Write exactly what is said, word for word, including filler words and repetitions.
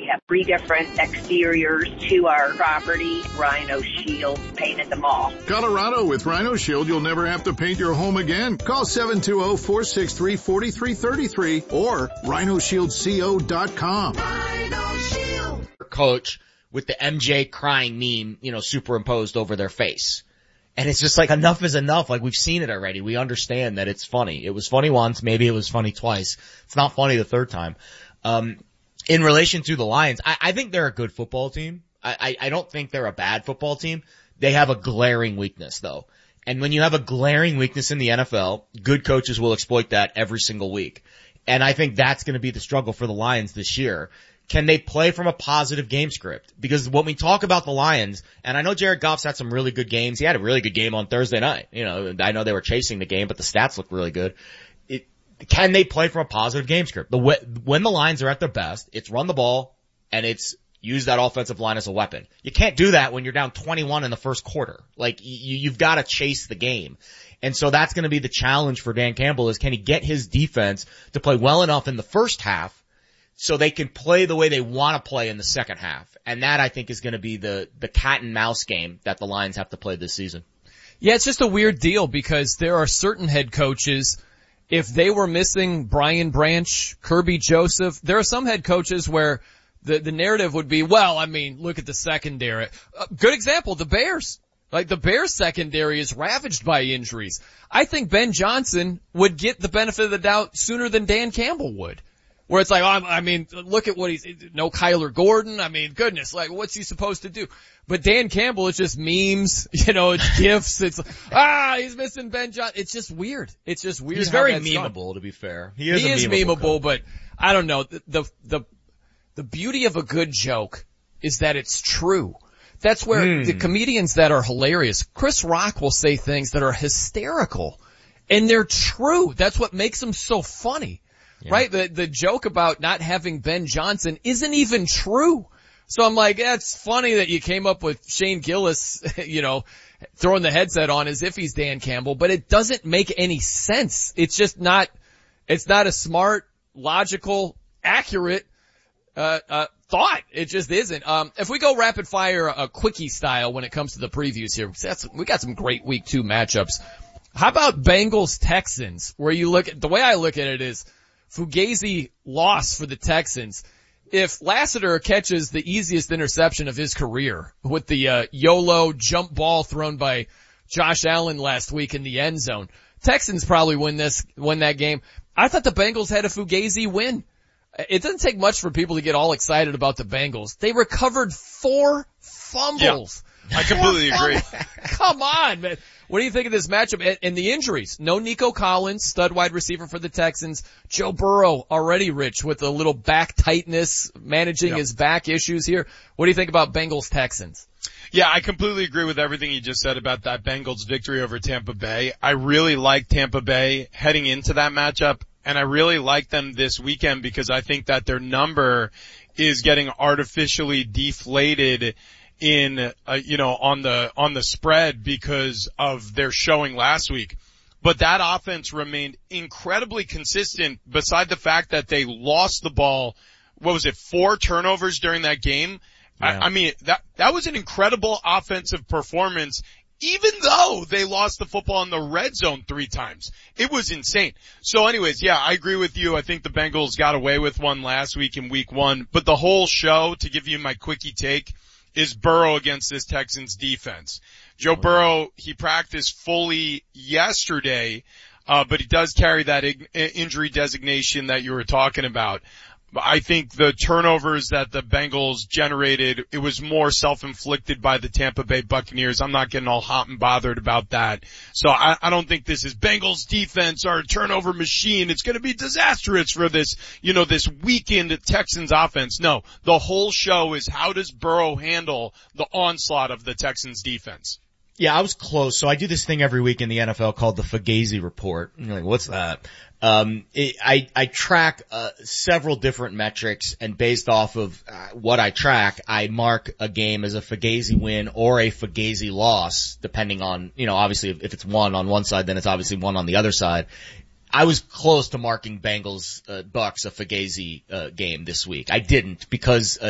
have three different exteriors to our property. Rhino Shield painted them all. Colorado, with Rhino Shield, you'll never have to paint your home again. Call seven two zero, four six three, four three three three or rhino shield co dot com. Rhino Shield. Coach with the M J crying meme, you know, superimposed over their face. And it's just like, enough is enough. Like, we've seen it already. We understand that it's funny. It was funny once. Maybe it was funny twice. It's not funny the third time. Um, in relation to the Lions, I, I think they're a good football team. I, I, I don't think they're a bad football team. They have a glaring weakness, though. And when you have a glaring weakness in the N F L, good coaches will exploit that every single week. And I think that's going to be the struggle for the Lions this year. Can they play from a positive game script? Because when we talk about the Lions, and I know Jared Goff's had some really good games. He had a really good game on Thursday night. You know, I know they were chasing the game, but the stats look really good. It, can they play from a positive game script? The when the Lions are at their best, it's run the ball and it's use that offensive line as a weapon. You can't do that when you're down twenty-one in the first quarter. Like, you, you've got to chase the game. And so that's going to be the challenge for Dan Campbell, is can he get his defense to play well enough in the first half so they can play the way they want to play in the second half. And that, I think, is going to be the, the cat and mouse game that the Lions have to play this season. Yeah, it's just a weird deal because there are certain head coaches, if they were missing Brian Branch, Kirby Joseph, there are some head coaches where the, the narrative would be, well, I mean, look at the secondary. Uh, good example, the Bears. Like, the Bears secondary is ravaged by injuries. I think Ben Johnson would get the benefit of the doubt sooner than Dan Campbell would. Where it's like, oh, I mean, look at what he's, no Kyler Gordon. I mean, goodness, like, what's he supposed to do? But Dan Campbell, it's just memes, you know, it's gifs. It's, ah, he's missing Ben Johnson. It's just weird. It's just weird. He's very memeable, gone. To be fair. He is, he a is memeable, memeable, but I don't know. The, the, the, the beauty of a good joke is that it's true. That's where mm. the comedians that are hilarious, Chris Rock will say things that are hysterical, and they're true. That's what makes them so funny. Yeah. Right? The, the joke about not having Ben Johnson isn't even true. So I'm like, yeah, it's funny that you came up with Shane Gillis, you know, throwing the headset on as if he's Dan Campbell, but it doesn't make any sense. It's just not, it's not a smart, logical, accurate, uh, uh, thought. It just isn't. Um, if we go rapid fire, a quickie style when it comes to the previews here, that's, we got some great week two matchups. How about Bengals Texans, where you look at, the way I look at it is, Fugazi loss for the Texans. If Lassiter catches the easiest interception of his career with the uh, YOLO jump ball thrown by Josh Allen last week in the end zone, Texans probably win this, win that game. I thought the Bengals had a Fugazi win. It doesn't take much for people to get all excited about the Bengals. They recovered four fumbles. Yeah, I completely agree. Come on, man. What do you think of this matchup and the injuries? No Nico Collins, stud wide receiver for the Texans. Joe Burrow already rich with a little back tightness, managing yep. his back issues here. What do you think about Bengals Texans? Yeah, I completely agree with everything you just said about that Bengals victory over Tampa Bay. I really like Tampa Bay heading into that matchup, and I really like them this weekend because I think that their number is getting artificially deflated in, uh, you know, on the, on the spread because of their showing last week. But that offense remained incredibly consistent beside the fact that they lost the ball. What was it? Four turnovers during that game. Yeah. I, I mean, that, that was an incredible offensive performance, even though they lost the football in the red zone three times. It was insane. So anyways, yeah, I agree with you. I think the Bengals got away with one last week in week one, but the whole show, to give you my quickie take, is Burrow against this Texans defense. Joe Burrow, he practiced fully yesterday, uh, but he does carry that ig- injury designation that you were talking about. I think the turnovers that the Bengals generated, it was more self-inflicted by the Tampa Bay Buccaneers. I'm not getting all hot and bothered about that. So I, I don't think this is Bengals defense or a turnover machine. It's going to be disastrous for this, you know, this weakened Texans offense. No, the whole show is how does Burrow handle the onslaught of the Texans defense? Yeah, I was close. So I do this thing every week in the N F L called the Fugazi Report. And you're like, what's that? Um, it, I, I track, uh, several different metrics, and based off of uh, what I track, I mark a game as a Fugazi win or a Fugazi loss, depending on, you know, obviously if, if it's one on one side, then it's obviously one on the other side. I was close to marking Bengals, uh, Bucks a Fugazi, uh, game this week. I didn't because, uh,